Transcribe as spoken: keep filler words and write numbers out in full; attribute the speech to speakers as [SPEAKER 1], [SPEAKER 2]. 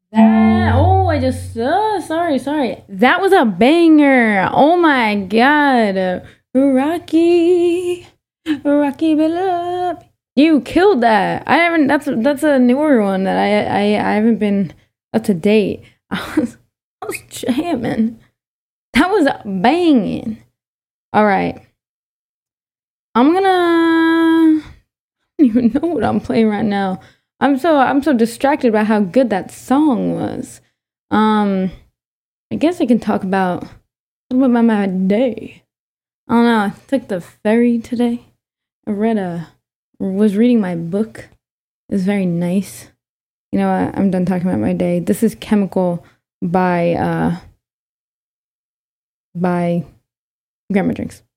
[SPEAKER 1] That, oh, I just, uh, sorry, sorry. That was a banger. Oh my god. Rocky. Rocky Bellop. You killed that. I haven't, that's that's a newer one that I I, I haven't been up to date. I was, I was jamming. That was banging. All right. I'm gonna, I don't even know what I'm playing right now. I'm so I'm so distracted by how good that song was. Um, I guess I can talk about a little bit about my day. I don't know. I took the ferry today. I read a was reading my book. It was very nice. You know what? I'm done talking about my day. This is Chemical by uh by Grandma Drinks.